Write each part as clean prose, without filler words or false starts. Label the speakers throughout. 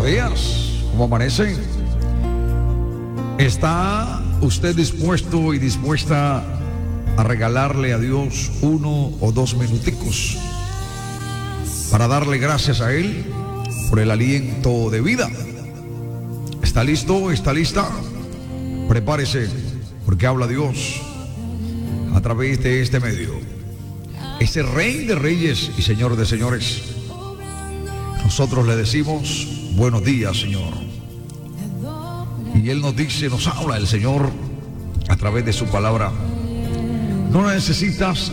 Speaker 1: días. ¿Cómo amanece? ¿Está usted dispuesto y dispuesta a regalarle a Dios 1 o 2 minuticos para darle gracias a Él por el aliento de vida? ¿Está listo? ¿Está lista? Prepárese, porque habla Dios a través de este medio. Ese Rey de Reyes y Señor de Señores. Nosotros le decimos buenos días, Señor. Y Él nos dice, nos habla el Señor a través de su palabra. No necesitas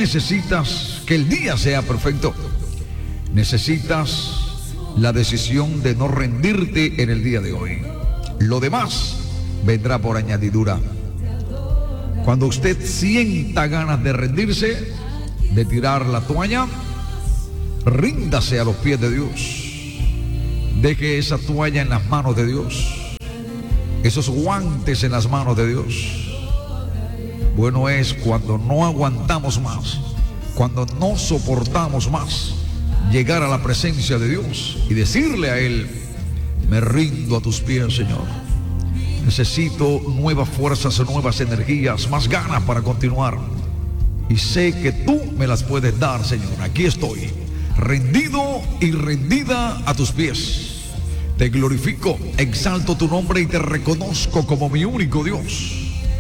Speaker 1: que el día sea perfecto. Necesitas la decisión de no rendirte en el día de hoy. Lo demás vendrá por añadidura. Cuando usted sienta ganas de rendirse, de tirar la toalla, ríndase a los pies de Dios. Deje esa toalla en las manos de Dios, esos guantes en las manos de Dios. Bueno es cuando no aguantamos más, cuando no soportamos más, llegar a la presencia de Dios y decirle a Él: me rindo a tus pies, Señor. Necesito nuevas fuerzas, nuevas energías, más ganas para continuar. Y sé que tú me las puedes dar, Señor. Aquí estoy, rendido y rendida a tus pies. Te glorifico, exalto tu nombre y te reconozco como mi único Dios.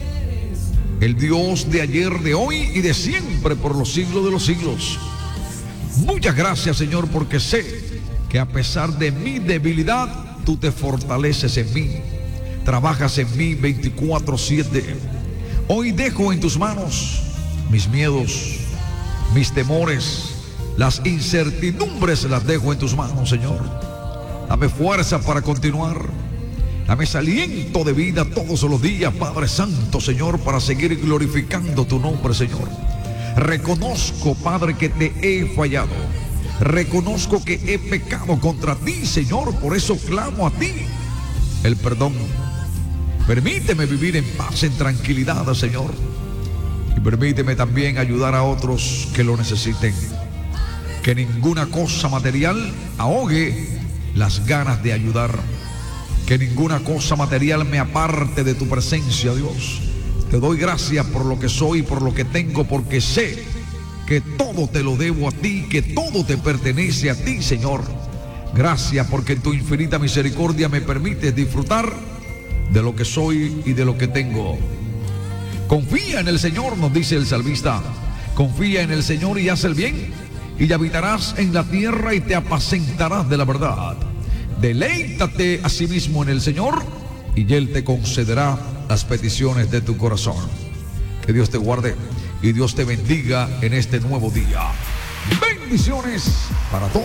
Speaker 1: El Dios de ayer, de hoy y de siempre, por los siglos de los siglos. Muchas gracias, Señor, porque sé que a pesar de mi debilidad, tú te fortaleces en mí. Trabajas en mí 24/7. Hoy dejo en tus manos mis miedos, mis temores, las incertidumbres las dejo en tus manos, Señor. Dame fuerza para continuar. Dame ese aliento de vida todos los días, Padre Santo, Señor, para seguir glorificando tu nombre, Señor. Reconozco, Padre, que te he fallado. Reconozco que he pecado contra ti, Señor. Por eso clamo a ti el perdón. Permíteme vivir en paz, en tranquilidad, Señor. Y permíteme también ayudar a otros que lo necesiten. Que ninguna cosa material ahogue las ganas de ayudar. Que ninguna cosa material me aparte de tu presencia, Dios. Te doy gracias por lo que soy, por lo que tengo, porque sé que todo te lo debo a ti, que todo te pertenece a ti, Señor. Gracias porque en tu infinita misericordia me permites disfrutar de lo que soy y de lo que tengo. Confía en el Señor, nos dice el salmista. Confía en el Señor y haz el bien, y habitarás en la tierra y te apacentarás de la verdad. Deleítate a sí mismo en el Señor y Él te concederá las peticiones de tu corazón. Que Dios te guarde y Dios te bendiga en este nuevo día. Bendiciones para todos.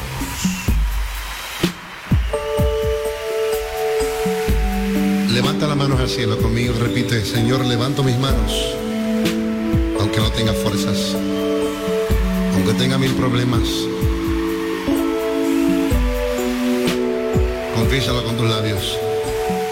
Speaker 2: Levanta las manos al cielo conmigo, repite: Señor, levanto mis manos, aunque no tenga fuerzas, aunque tenga 1000 problemas. Confiésalo con tus labios.